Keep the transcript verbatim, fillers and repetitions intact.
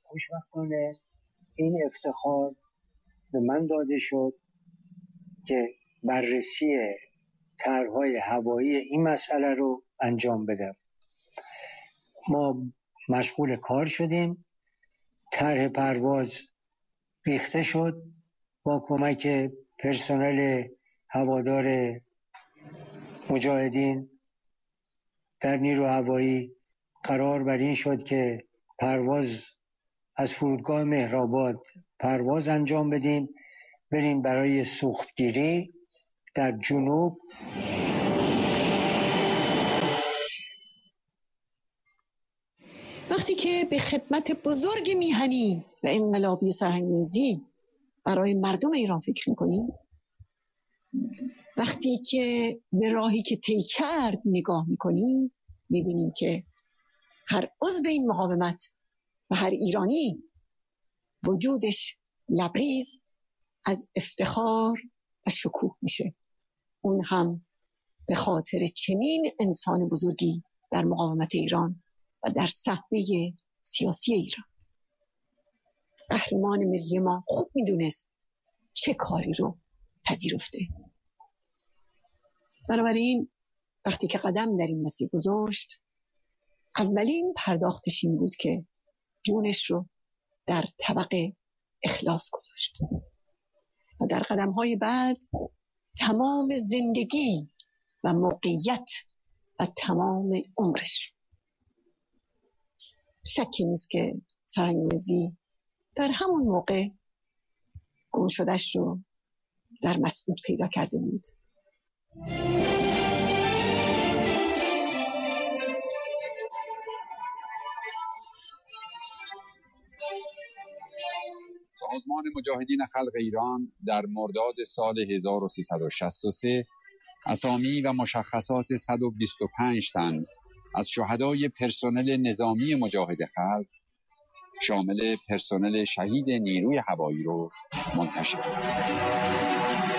خوشبختانه این افتخار به من داده شد که بررسی طرح‌های هوایی این مسئله رو انجام بدم. ما مشغول کار شدیم، طرح پرواز ریخته شد با کمک پرسنل هوادار مجاهدین در نیرو هوایی. قرار بر این شد که پرواز از فرودگاه مهرآباد پرواز انجام بدیم، بریم برای سوختگیری در جنوب. وقتی که به خدمت بزرگ میهنی و انقلابی سرهنگ‌میزی برای مردم ایران فکر میکنیم، وقتی که به راهی که طی کرد نگاه میکنیم، میبینیم که هر عضو این مقاومت و هر ایرانی وجودش لبریز از افتخار و شکوه میشه، اون هم به خاطر چنین انسان بزرگی در مقاومت ایران و در صحنه سیاسی ایران. قهرمان ملی ما خوب میدونست چه کاری رو پذیرفته. بنابراین وقتی که قدم در این مسیر گذاشت، اولین پرداختش این بود که جونش رو در طبق اخلاص گذاشت و در قدم‌های بعد تمام زندگی و موقعیت و تمام عمرش. شکی نیست که سرهنگ‌میزی در همون موقع گم شده‌اش رو در مسعود پیدا کرده بود. سازمان مجاهدین خلق ایران در مرداد سال هزار و سیصد و شصت و سه اسامی و مشخصات صد و بیست و پنج تن از شهدای پرسنل نظامی مجاهد خلق شامل پرسنل شهید نیروی هوایی رو منتشر کرد.